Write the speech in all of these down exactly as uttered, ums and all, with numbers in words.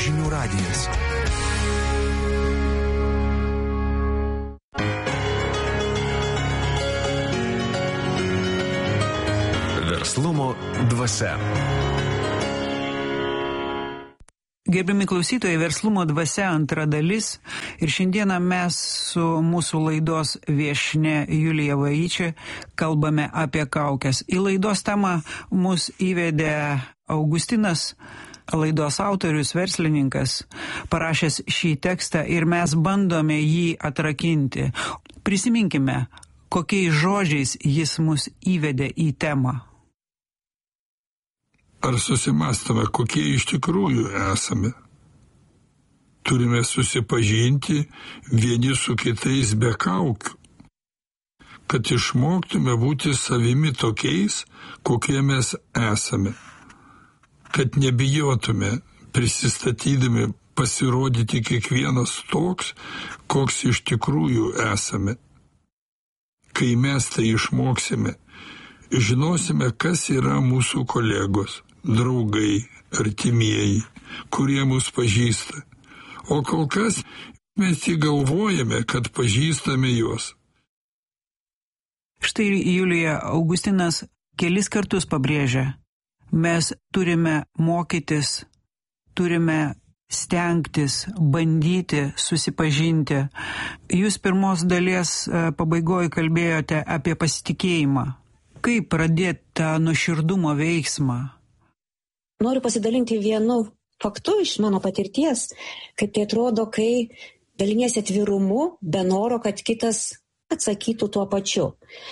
Žinių radijas. Verslumo dvasia. Gerbiami klausytojai, Verslumo dvasia antra dalis ir šiandieną mes su mūsų laidos viešnia Julija Vaičia kalbame apie kaukes. Į laidos temą mus įvedė Augustinas, laidos autorius, verslininkas, parašęs šį tekstą ir mes bandome jį atrakinti. Prisiminkime, kokiais žodžiais jis mus įvedė į temą. Ar susimastome, kokie iš tikrųjų esame? Turime susipažinti vieni su kitais be kaukių, kad išmoktume būti savimi tokiais, kokie mes esame, kad nebijotume prisistatydami pasirodyti kiekvienas toks, koks iš tikrųjų esame. Kai mes tai išmoksime, žinosime, kas yra mūsų kolegos, draugai, artimieji, kurie mus pažįsta. O kol kas mes tik galvojame, kad pažįstame juos. Štai Julija, Augustinas kelis kartus pabrėžia, mes turime mokytis, turime stengtis, bandyti, susipažinti. Jūs pirmos dalies pabaigoje kalbėjote apie pasitikėjimą. Kaip pradėti tą nuoširdumo veiksmą? Noriu pasidalinti vienu faktu iš mano patirties, kaip tai atrodo, kai daliniesi atvirumu, be noro, kad kitas atsakytų tuo pačiu.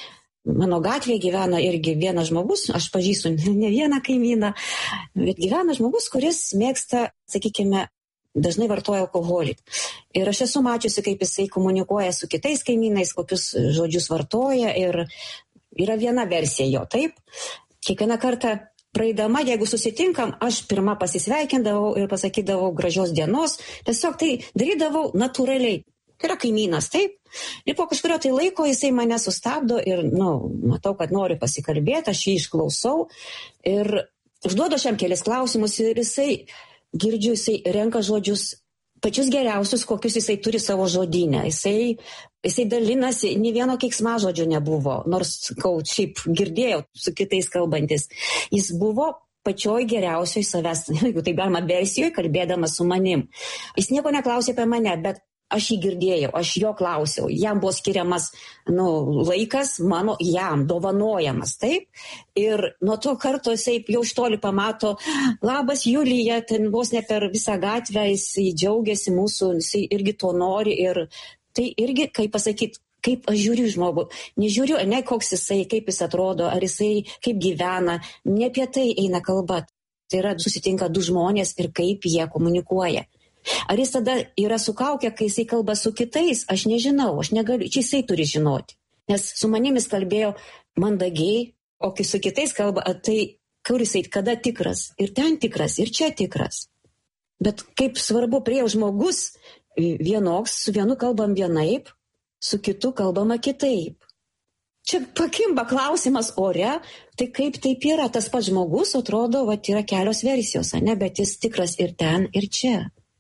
Mano gatvėje gyvena irgi vienas žmogus, aš pažįstu ne vieną kaimyną, bet gyvena žmogus, kuris mėgsta, sakykime, dažnai vartoja alkoholį. Ir aš esu mačiusi, kaip jisai komunikuoja su kitais kaimynais, kokius žodžius vartoja ir yra viena versija jo, taip. Kiekvieną kartą praeidama, jeigu susitinkam, aš pirmą pasisveikindavau ir pasakydavau gražios dienos, tiesiog tai darydavau natūraliai. Tai yra kaimynas, taip. Ir po kažkurio tai laiko jisai mane sustabdo ir, nu, matau, kad nori pasikalbėti, aš jį išklausau ir užduodu šiam kelis klausimus ir jisai, girdžiu, jisai renka žodžius pačius geriausius, kokius jisai turi savo žodynę. Jisai, jisai dalinasi, nei vieno keiksmažodžio nebuvo, nors, kau, šiaip girdėjau su kitais kalbantis. Jis buvo pačioj geriausioj savęs, jeigu tai galima versijoje, kalbėdamas su manim. Jis nieko neklausė apie mane, bet aš jį girdėjau, aš jo klausiau. Jam buvo skiriamas, nu, laikas mano, jam dovanojamas, taip? Ir nuo to karto jisai jau iš toli pamato, labas Julija, ten vos ne per visą gatvę, jisai džiaugiasi mūsų, jisai irgi to nori ir tai irgi, kaip pasakyti, kaip aš žiūriu žmogų, nežiūriu, ne koks jisai, kaip jis atrodo, ar jisai kaip gyvena, ne apie tai eina kalba. Tai yra susitinka du žmonės ir kaip jie komunikuoja. Ar jis tada yra su kaukė, kai jisai kalba su kitais, aš nežinau, aš negaliu, čia jisai turi žinoti. Nes su manimis kalbėjo mandagiai, o kai su kitais kalba, tai kur jisai, kada tikras, ir ten tikras, ir čia tikras. Bet kaip svarbu prie žmogus, vienoks, su vienu kalbam vienaip, su kitu kalbama kitaip. Čia pakimba klausimas ore, tai kaip taip yra, tas pats žmogus, atrodo, va, yra kelios versijos, ne, bet jis tikras ir ten, ir čia.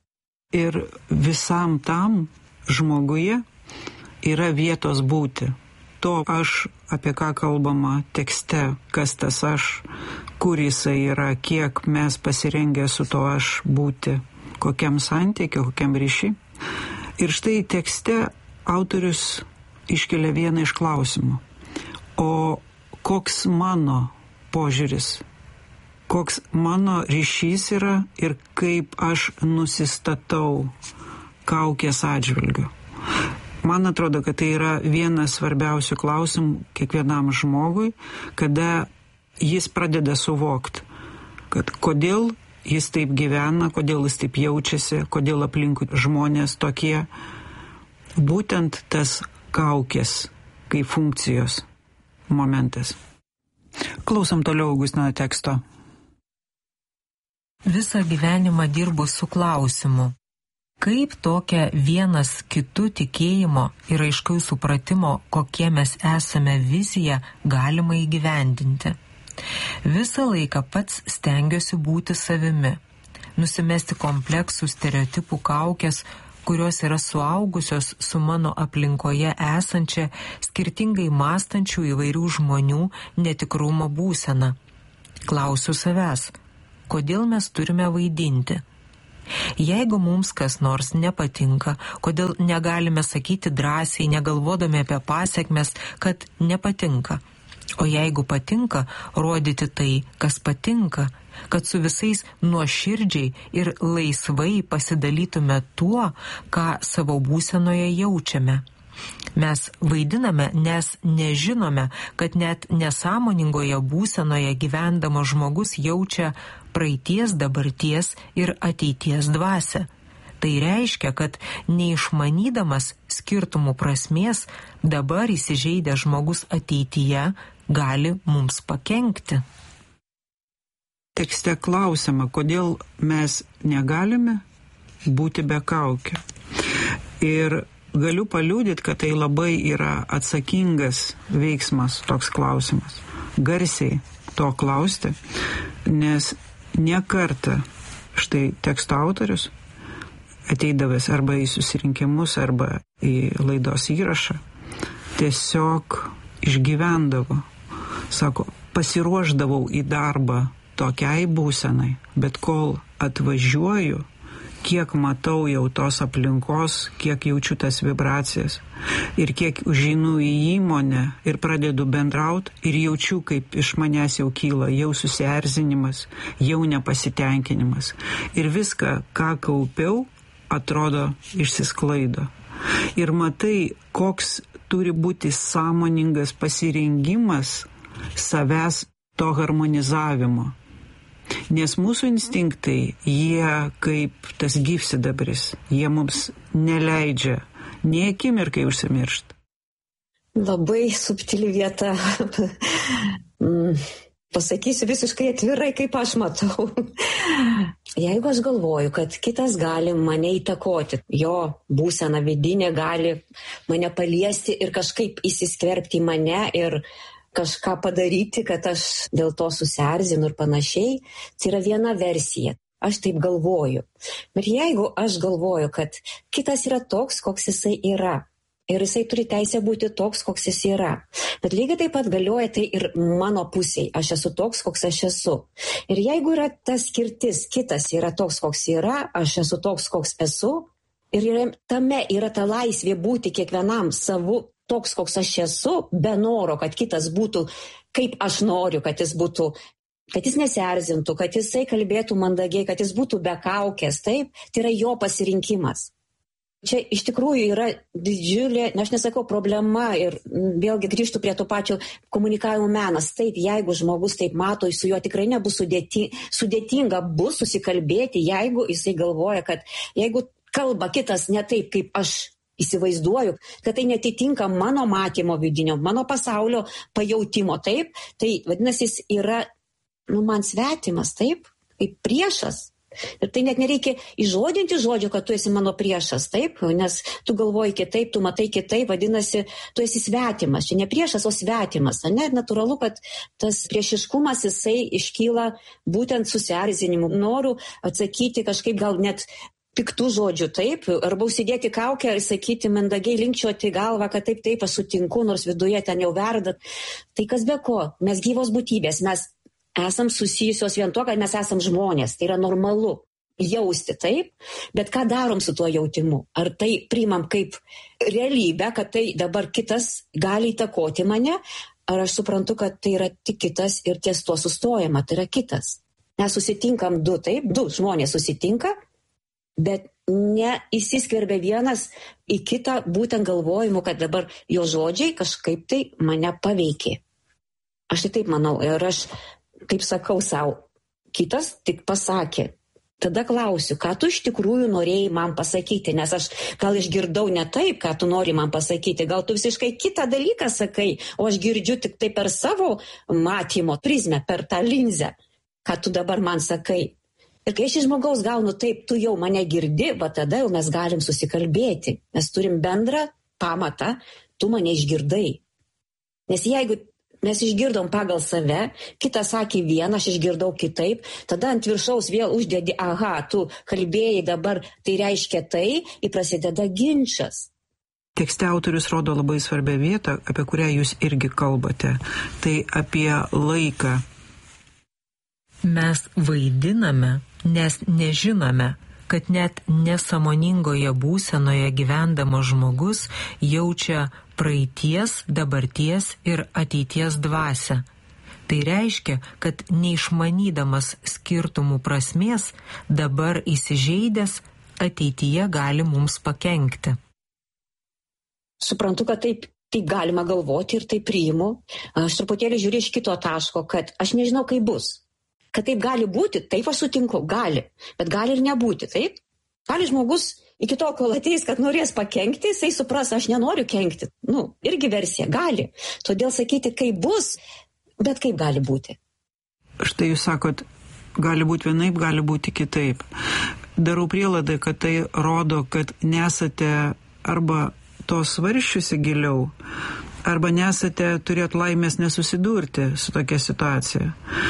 Ir visam tam žmoguje yra vietos būti. To aš, apie ką kalbama tekste, kas tas aš, kur jisai yra, kiek mes pasirengę su to aš būti, kokiam santykiu, kokiam ryšį. Ir štai tekste autorius iškelia vieną iš klausimų. O koks mano požiūris? Koks mano ryšys yra ir kaip aš nusistatau kaukės atžvilgiu. Man atrodo, kad tai yra vienas svarbiausių klausimų kiekvienam žmogui, kada jis pradeda suvokti, kad kodėl jis taip gyvena, kodėl jis taip jaučiasi, kodėl aplinkui žmonės tokie. Būtent tas kaukės kaip funkcijos momentas. Klausom toliau Augustino teksto. Visą gyvenimą dirbu su klausimu, kaip tokią vienas kitų tikėjimo ir aiškaus supratimo, kokie mes esame viziją, galima įgyvendinti. Visą laiką pats stengiuosi būti savimi, nusimesti kompleksų, stereotipų kaukės, kurios yra suaugusios su mano aplinkoje esančia skirtingai mąstančių įvairių žmonių netikrumo būsena. Klausiu savęs, kodėl mes turime vaidinti? Jeigu mums kas nors nepatinka, kodėl negalime sakyti drąsiai, negalvodami apie pasekmes, kad nepatinka? O jeigu patinka, rodyti tai, kas patinka, kad su visais nuoširdžiai ir laisvai pasidalytume tuo, ką savo būsenoje jaučiame. Mes vaidiname, nes nežinome, kad net nesąmoningoje būsenoje gyvendamas žmogus jaučia praeities, dabarties ir ateities dvasią. Tai reiškia, kad neišmanydamas skirtumų prasmės, dabar įsižeidęs žmogus ateityje gali mums pakenkti. Tekste klausima, kodėl mes negalime būti be kaukių. Ir galiu paliudyti, kad tai labai yra atsakingas veiksmas, toks klausimas. Garsiai to klausti, nes ne kartą štai teksto autorius, ateidavęs arba į susirinkimus, arba į laidos įrašą, tiesiog išgyvendavo. Sako, pasiruošdavau į darbą tokiai būsenai, bet kol atvažiuoju, kiek matau jau tos aplinkos, kiek jaučiu tas vibracijas ir kiek užeinu į įmonę ir pradedu bendraut ir jaučiu, kaip iš manęs jau kyla jau susierzinimas, jau nepasitenkinimas. Ir viską, ką kaupiau, atrodo išsisklaido. Ir matai, koks turi būti sąmoningas pasirengimas savęs to harmonizavimo. Nes mūsų instinktai, jie kaip tas gyvsidabris, jie mums neleidžia nei akimirkai užsimiršti. Labai subtili vieta. Pasakysiu visiškai atvirai, kaip aš matau. Jeigu aš galvoju, kad kitas gali mane įtakoti, jo būsena vidinė gali mane paliesti ir kažkaip įsiskverbti į mane ir kažką padaryti, kad aš dėl to susierzinu ir panašiai, tai yra viena versija. Aš taip galvoju. Bet jeigu aš galvoju, kad kitas yra toks, koks jisai yra, ir jisai turi teisę būti toks, koks jis yra, bet lygiai taip pat galioja tai ir mano pusiai. Aš esu toks, koks aš esu. Ir jeigu yra ta skirtis, kitas yra toks, koks yra, aš esu toks, koks esu, ir yra, tame yra ta laisvė būti kiekvienam savu, toks, koks aš esu, be noro, kad kitas būtų, kaip aš noriu, kad jis būtų, kad jis nesierzintų, kad jisai kalbėtų mandagiai, kad jis būtų be kaukės, taip, tai yra jo pasirinkimas. Čia iš tikrųjų yra didžiulė, aš nesakau, problema ir vėlgi grįžtų prie to pačio komunikavimo menas. Taip, jeigu žmogus taip mato, su juo tikrai nebus sudėti, sudėtinga bus susikalbėti, jeigu jisai galvoja, kad jeigu kalba kitas ne taip, kaip aš įsivaizduoju, kad tai netitinka mano matymo vidinio, mano pasaulio pajautimo, taip, tai vadinasi, jis yra, nu, man svetimas, taip, kaip priešas. Ir tai net nereikia įžodinti žodžio, kad tu esi mano priešas, taip, nes tu galvoji kitaip, tu matai kitaip, vadinasi, tu esi svetimas. Čia ne priešas, o svetimas. Ne? Ir natūralu, kad tas priešiškumas jisai iškyla būtent susierzinimu. Noriu atsakyti kažkaip gal net piktų žodžių, taip, arba užsidėti kaukę ir sakyti mandagiai, linkčioti galvą, kad taip, taip, aš sutinku, nors viduje ten jau verda. Tai kas be ko, mes gyvos būtybės, mes esam susijusios vien to, kad mes esam žmonės, tai yra normalu jausti, taip, bet ką darom su tuo jautimu? Ar tai priimam kaip realybę, kad tai dabar kitas gali įtakoti mane, ar aš suprantu, kad tai yra tik kitas ir ties tuo sustojama, tai yra kitas. Mes susitinkam du, taip, du žmonės susitinka, bet neįsiskverbia vienas į kitą būtent galvojimu, kad dabar jo žodžiai kažkaip tai mane paveikė. Aš tai taip manau ir aš, kaip sakau savo, kitas tik pasakė. Tada klausiu, ką tu iš tikrųjų norėjai man pasakyti, nes aš gal išgirdau ne taip, ką tu nori man pasakyti, gal tu visiškai kitą dalyką sakai, o aš girdžiu tik tai per savo matymo prizmę, per tą linzę, ką tu dabar man sakai. Ir kai aš iš žmogaus gaunu taip, tu jau mane girdi, va tada jau mes galim susikalbėti. Mes turim bendrą pamatą, tu mane išgirdai. Nes jeigu Mes išgirdom pagal save, kitas sakė vieną, aš išgirdau kitaip, tada ant viršaus vėl uždedi, aha, tu kalbėjai dabar, tai reiškia tai, ir prasideda ginčas. Tekste autorius rodo labai svarbią vietą, apie kurią jūs irgi kalbate. Tai apie laiką. Mes vaidiname, nes nežinome, kad net nesąmoningoje būsenoje gyvendamas žmogus jaučia praeities, dabarties ir ateities dvasią. Tai reiškia, kad neišmanydamas skirtumų prasmės, dabar įsižeidęs, ateityje gali mums pakenkti. Suprantu, kad taip, taip galima galvoti ir taip priimu. Aš truputėlį žiūriu iš kito taško, kad aš nežinau, kaip bus. Kad taip gali būti, taip aš sutinku, gali, bet gali ir nebūti, taip? Gali žmogus iki to, kol ateis, kad norės pakenkti, jisai supras, aš nenoriu kenkti. Nu, irgi versija, gali. Todėl sakyti, kaip bus, bet kaip gali būti. Štai jūs sakot, gali būti vienaip, gali būti kitaip. Darau prielaidą, kad tai rodo, kad nesate arba to svarsčiusi giliau, arba nesate turėt laimės nesusidurti su tokia situacija.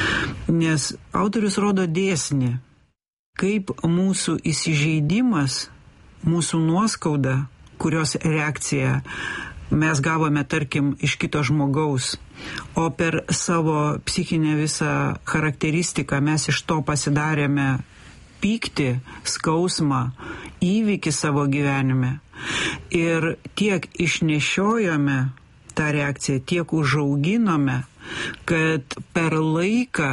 Nes autorius rodo dėsnį, kaip mūsų įsižeidimas, mūsų nuoskauda, kurios reakcija mes gavome, tarkim, iš kito žmogaus, o per savo psichinę visą charakteristiką mes iš to pasidarėme pyktį, skausmą, įvykį savo gyvenime. Ir tiek išnešiojome tą reakciją, tiek užauginome, kad per laiką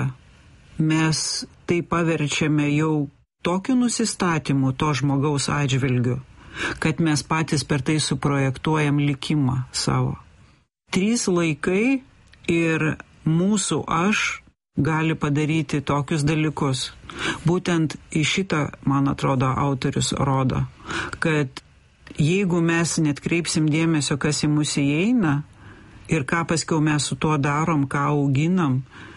mes tai paverčiame jau tokiu nusistatymu to žmogaus atžvilgiu, kad mes patys per tai suprojektuojam likimą savo. Trys laikai ir mūsų aš gali padaryti tokius dalykus. Būtent į šitą, man atrodo, autorius rodo, kad jeigu mes netkreipsim dėmesio, kas į mus įeina ir ką paskiau mes su tuo darom, ką auginam,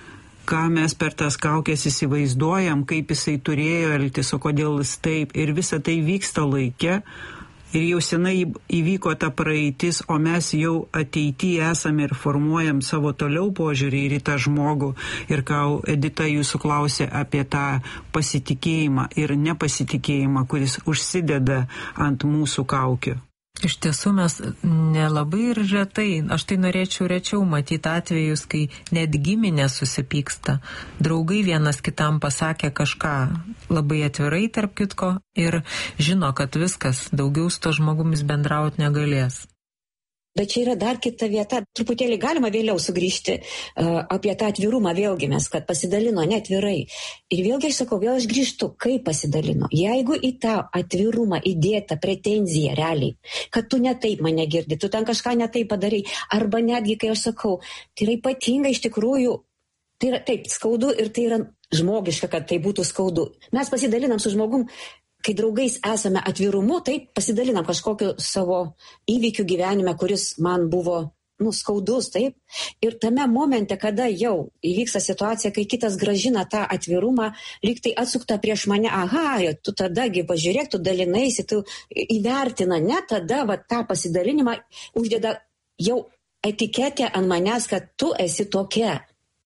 ką mes per tas kaukės įsivaizduojam, kaip jisai turėjo elgtis, o kodėl jis taip, ir visa tai vyksta laike, ir jau senai įvyko ta praeitis, o mes jau ateityje esame ir formuojam savo toliau požiūrį ir į tą žmogų. Ir ką Edita jūsų klausė apie tą pasitikėjimą ir nepasitikėjimą, kuris užsideda ant mūsų kaukių. Iš tiesų mes nelabai ir retai, aš tai norėčiau rečiau matyti atvejus, kai net giminė susipyksta. Draugai vienas kitam pasakė kažką labai atvirai tarp kitko ir žino, kad viskas, daugiau su to žmogumis bendrauti negalės. Bet čia yra dar kita vieta, truputėlį galima vėliau sugrįžti uh, apie tą atvirumą vėlgi mes, kad pasidalino netvirai. Ir vėlgi aš sakau, vėl aš grįžtu, kaip pasidalino. Jeigu į tą atvirumą įdėta pretenzija realiai, kad tu ne taip mane girdi, tu ten kažką ne taip padarai, arba netgi, kai aš sakau, tai yra ypatinga iš tikrųjų, tai yra taip skaudu ir tai yra žmogiška, kad tai būtų skaudu. Mes pasidalinam su žmogum, kai draugais esame atvirumu, taip pasidalinam kažkokiu savo įvykiu gyvenime, kuris man buvo nu, skaudus, taip. Ir tame momente, kada jau įvyksta situacija, kai kitas gražina tą atvirumą, lyg tai atsukta prieš mane, aha, tu tadagi pažiūrėk, tu dalinaisi, tu įvertina, ne tada va, tą pasidalinimą uždeda jau etiketę ant manęs, kad tu esi tokia.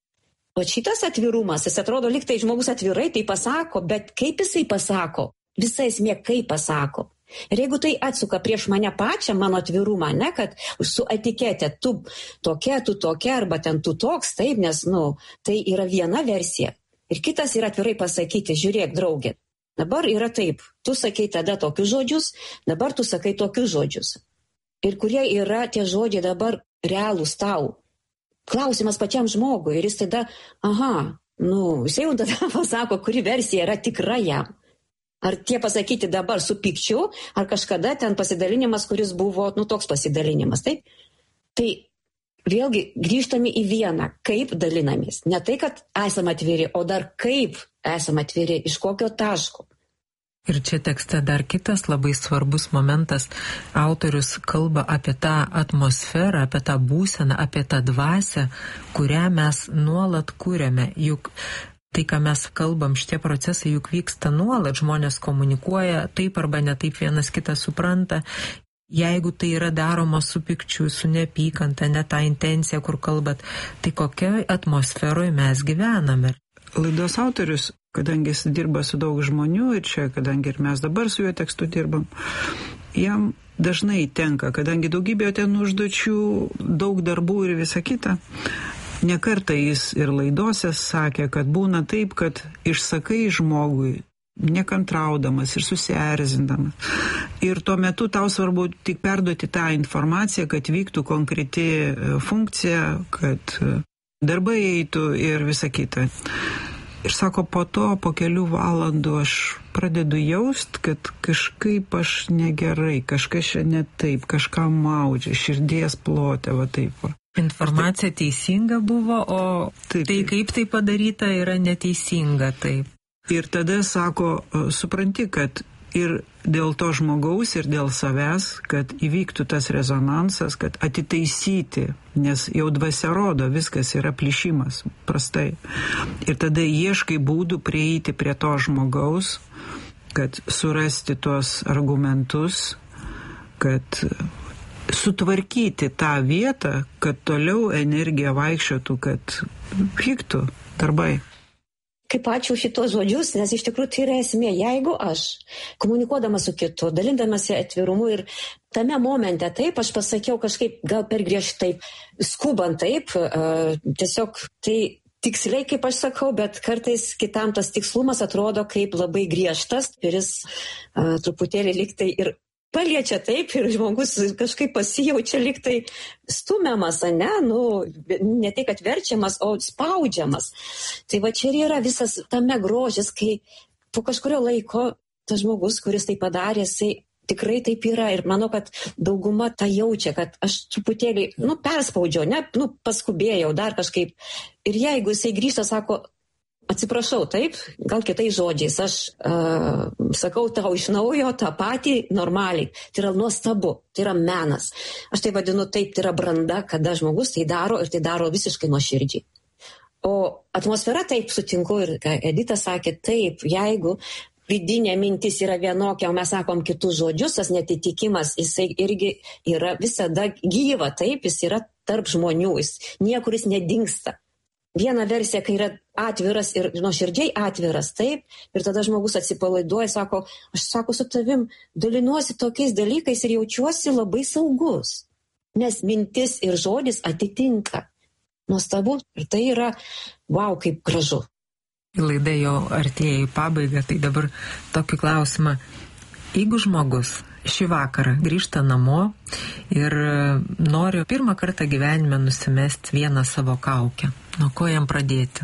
O šitas atvirumas, jis atrodo, lyg tai žmogus atvirai tai pasako, bet kaip jisai pasako? Visa esmė, kaip pasako. Ir jeigu tai atsuka prieš mane pačią, mano atvirumą, ne, kad su etiketė, tu tokia, tu tokia, arba ten tu toks, taip, nes, nu, tai yra viena versija. Ir kitas yra atvirai pasakyti, žiūrėk, draugė, dabar yra taip, tu sakei tada tokius žodžius, dabar tu sakai tokius žodžius. Ir kurie yra tie žodžiai dabar realūs tau. Klausimas pačiam žmogui, ir jis tada, aha, nu, jis jau tada pasako, kuri versija yra tikra jam. Ar tie pasakyti dabar su pykčiu, ar kažkada ten pasidalinimas, kuris buvo, nu, toks pasidalinimas, taip? Tai vėlgi grįžtame į vieną, kaip dalinamės. Ne tai, kad esame atviri, o dar kaip esame atviri, iš kokio taško. Ir čia tekste dar kitas labai svarbus momentas. Autorius kalba apie tą atmosferą, apie tą būseną, apie tą dvasią, kurią mes nuolat kūrėme. Juk tai, ką mes kalbam, šitie procesai juk vyksta nuolat, žmonės komunikuoja taip arba ne taip, vienas kitą supranta. Jeigu tai yra daroma su pykčiu, su neapykanta, ne tą intenciją, kur kalbat, tai kokioj atmosferoje mes gyvename? Laidos autorius, kadangi jis dirba su daug žmonių ir čia, kadangi ir mes dabar su juo tekstu dirbam, jam dažnai tenka, kadangi daugybė ten užduočių, daug darbų ir visa kita, ne kartą jis ir laidose sakė, kad būna taip, kad išsakai žmogui, nekantraudamas ir susierzindamas. Ir tuo metu tau svarbu tik perduoti tą informaciją, kad vyktų konkreti funkcija, kad darbai eitų ir visa kita. Ir sako, po to, po kelių valandų aš pradedu jaust, kad kažkaip aš negerai, kažkas čia ne taip, kažką maudžia, širdies plote, va taip va. Informacija teisinga buvo, o taip, tai kaip tai padaryta yra neteisinga, taip. Ir tada sako, supranti, kad ir dėl to žmogaus, ir dėl savęs, kad įvyktų tas rezonansas, kad atitaisyti, nes jau dvasia rodo, viskas yra plyšimas, prastai. Ir tada ieškai būdų prieiti prie to žmogaus, kad surasti tuos argumentus, kad sutvarkyti tą vietą, kad toliau energija vaikščiotų, kad vyktų darbai. Kaip ačiū šitos žodžius, nes iš tikrųjų tai yra esmė. Jeigu aš, komunikuodama su kitu, dalindamasi atvirumu ir tame momente taip, aš pasakiau kažkaip gal per griežtai, skubant taip, uh, tiesiog tai tiksliai, kaip aš sakau, bet kartais kitam tas tikslumas atrodo kaip labai griežtas ir jis uh, truputėlį liktai ir paliečia taip ir žmogus kažkaip pasijaučia liktai stumiamas, ne, nu, ne tai, kad verčiamas, o spaudžiamas. Tai va čia ir yra visas tame grožis, kai po kažkurio laiko tas žmogus, kuris tai padarė, jisai tikrai taip yra ir manau, kad dauguma tą jaučia, kad aš truputėlį, nu, perspaudžiau, ne, nu, paskubėjau dar kažkaip. Ir jeigu jisai grįžta, sako, atsiprašau, taip, gal kitais žodžiais, aš uh, sakau tau iš naujo tą patį normaliai. Tai yra nuostabu, tai yra menas. Aš tai vadinu taip, tai yra branda, kada žmogus tai daro ir tai daro visiškai nuoširdžiai. O atmosfera, taip, sutinku ir ką Edita sakė, taip, jeigu vidinė mintis yra vienokia, o mes sakom kitus žodžius, tas netitikimas, jisai irgi yra visada gyva, taip, jis yra tarp žmonių, jis niekur jis nedingsta. Viena versija, kai yra atviras ir nuoširdžiai atviras, taip, ir tada žmogus atsipalaiduoja, sako, aš sako su tavim, dalinuosi tokiais dalykais ir jaučiuosi labai saugus, nes mintis ir žodis atitinka. Nuostabu, ir tai yra, wow, kaip gražu. Laida jau artėja į pabaigą, tai dabar tokį klausimą. Jeigu žmogus šį vakarą grįžta namo ir nori pirmą kartą gyvenime nusimesti vieną savo kaukę, nuo ko jam pradėti?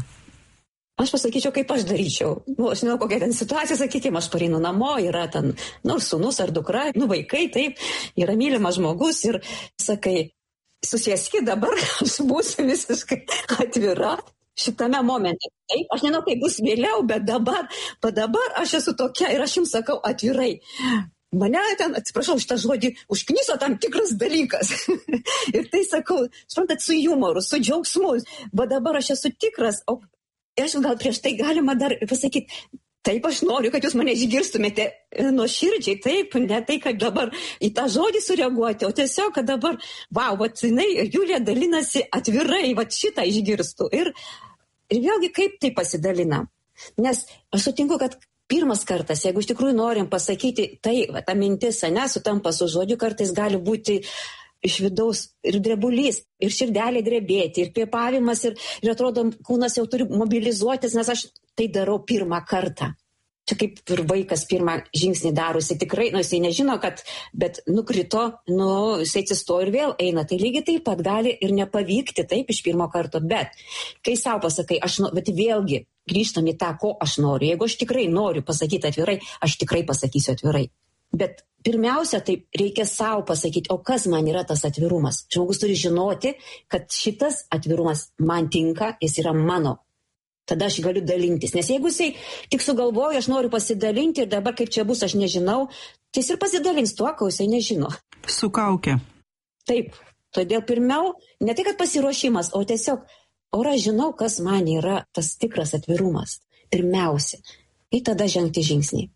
Aš pasakyčiau, kaip aš daryčiau. Nu, aš žinau, kokia ten situacija, sakykime, aš pareinu namo, yra ten, nu, sūnus ar dukra, nu, vaikai, taip, yra mylimas žmogus ir sakai, susieski dabar, aš būsiu visiškai atvira. Šitame momente. Taip, aš nežinau, kaip bus vėliau, bet dabar, pa dabar aš esu tokia ir aš jums sakau atvirai. Mane ten, atsiprašau, šitą žodį užkniso tam tikras dalykas. Ir tai sakau, suprantat, su jumoru, su džiaugsmu. Bet dabar aš esu tikras, o aš gal prieš tai galima dar pasakyti, taip aš noriu, kad jūs mane išgirstumėte nuoširdžiai, taip, ne tai, kad dabar į tą žodį sureaguoti, o tiesiog, kad dabar, wow, vat, jinai, Julija dalinasi atvirai, vat šitą išgirstų. Ir Ir vėlgi, kaip tai pasidalina? Nes aš sutinku, kad pirmas kartas, jeigu iš tikrųjų norim pasakyti, tai va, ta mintis, ne, sutampa su žodžiu, kartais gali būti iš vidaus ir drebulys, ir širdelė drebėti, ir kvėpavimas, ir, ir atrodo, kūnas jau turi mobilizuotis, nes aš tai darau pirmą kartą. Čia kaip ir vaikas pirmą žingsnį darosi, tikrai, nu, jisai nežino, kad, bet nukrito, nu, jisai atsistojo ir vėl eina. Tai lygiai taip pat gali ir nepavykti taip iš pirmo karto, bet kai savo pasakai, aš, nu, bet vėlgi grįžtam į tą, ko aš noriu. Jeigu aš tikrai noriu pasakyti atvirai, aš tikrai pasakysiu atvirai. Bet pirmiausia, tai reikia savo pasakyti, o kas man yra tas atvirumas. Žmogus turi žinoti, kad šitas atvirumas man tinka, jis yra mano. Tada aš galiu dalintis. Nes jeigu jisai tik sugalvoja, aš noriu pasidalinti ir dabar kaip čia bus, aš nežinau, tai jis ir pasidalins tuo, ko jisai nežino. Su kauke. Taip. Todėl pirmiau, ne tai kad pasiruošimas, o tiesiog, o aš žinau, kas man yra tas tikras atvirumas. Pirmiausia. Ir tada žengti žingsnį.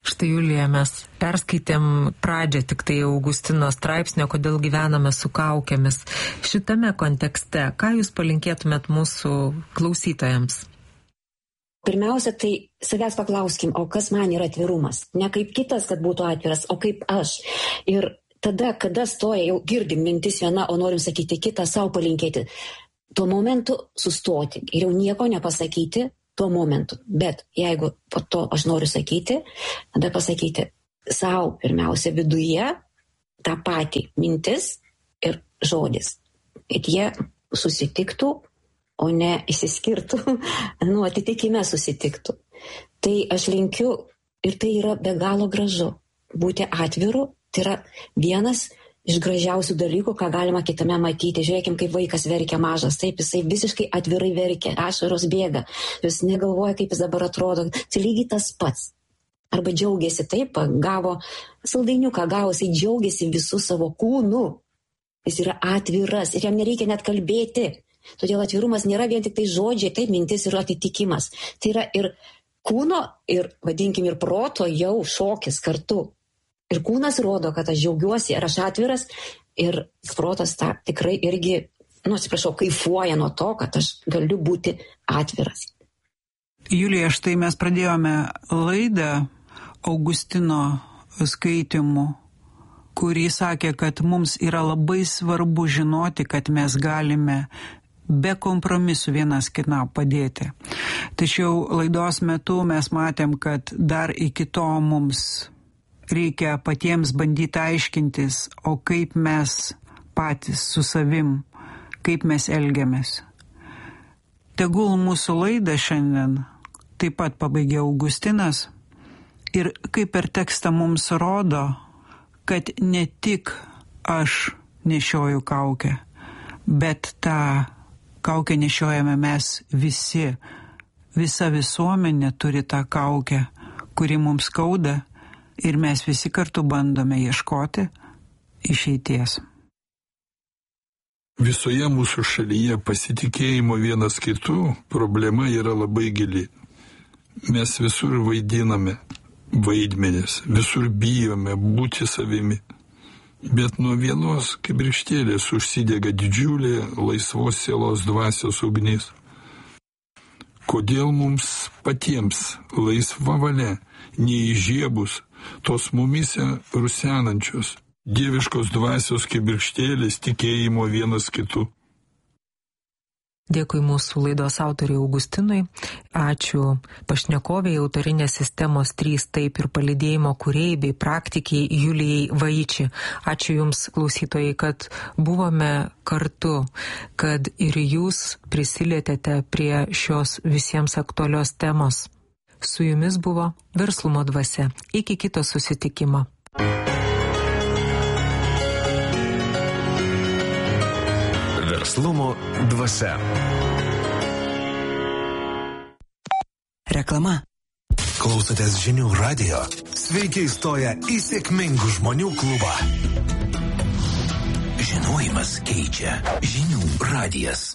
Štai, Julija, mes perskaitėm pradžią tik tai Augustino straipsnio, kodėl gyvename su kaukėmis. Šitame kontekste, ką jūs palinkėtumėt mūsų klausytojams? Pirmiausia, tai savęs paklauskim, o kas man yra atvirumas? Ne kaip kitas, kad būtų atviras, o kaip aš. Ir tada, kada stoja, jau girdim mintis viena, o norim sakyti kitą, savo palinkėti. Tuo momentu sustoti ir jau nieko nepasakyti tuo momentu. Bet jeigu po to aš noriu sakyti, tada pasakyti savo pirmiausia viduje tą patį mintis ir žodis. Kad jie susitiktų, o ne išsiskirtų, nu, atitikime susitiktų. Tai aš linkiu ir tai yra be galo gražu. Būti atviru, tai yra vienas iš gražiausių dalykų, ką galima kitame matyti. Žiūrėkim, kaip vaikas verkia mažas. Taip, jisai visiškai atvirai verkia, ašaros bėga. Jis negalvoja, kaip jis dabar atrodo. Tai lygiai tas pats. Arba džiaugiasi taip, gavo saldainiuką, gavo, jisai džiaugiasi visų savo kūnų. Jis yra atviras ir jam nereikia net kalbėti. Todėl atvirumas nėra vien tik tai žodžiai, taip, mintis ir atitikimas. Tai yra ir kūno, ir, vadinkim, ir proto jau šokis kartu. Ir kūnas rodo, kad aš džiaugiuosi, ar aš atviras, ir protas tą tikrai irgi, nu, atsiprašau, kaifuoja nuo to, kad aš galiu būti atviras. Julija, štai mes pradėjome laidą Augustino skaitimu, kurį sakė, kad mums yra labai svarbu žinoti, kad mes galime be kompromisų vienas kitam padėti. Tačiau laidos metu mes matėm, kad dar iki to mums reikia patiems bandyti aiškintis, o kaip mes patys su savim, kaip mes elgiamės. Tegul mūsų laidą šiandien taip pat pabaigė Augustinas ir kaip per tekstą mums rodo, kad ne tik aš nešioju kaukę, bet tą kaukę nešiojame mes visi. Visa visuomenė turi tą kaukę, kuri mums skauda, ir mes visi kartu bandome ieškoti išeities. Visoje mūsų šalyje pasitikėjimo vienas kitų problema yra labai gili. Mes visur vaidiname vaidmenis, visur bijome būti savimi. Bet nuo vienos kibirkštėlės užsidega didžiulė laisvos sielos dvasios ugnis. Kodėl mums patiems laisva valia neįžiebus tos mumise rusenančios dieviškos dvasios kibirkštėlės tikėjimo vienas kitu? Dėkui mūsų laidos autoriui Augustinui. Ačiū pašnekoviai autorinės sistemos trys taip ir palydėjimo kūrėjai bei praktikiai Julijai Vaiči. Ačiū Jums, klausytojai, kad buvome kartu, kad ir Jūs prisilietėte prie šios visiems aktualios temos. Su Jumis buvo Verslumo dvasia. Iki kito susitikimo. Verslumo dvasia. Reklama. Klausotės žinių radijo? Sveiki įstoję į sėkmingų žmonių klubą. Žinojimas keičia. Žinių radijas.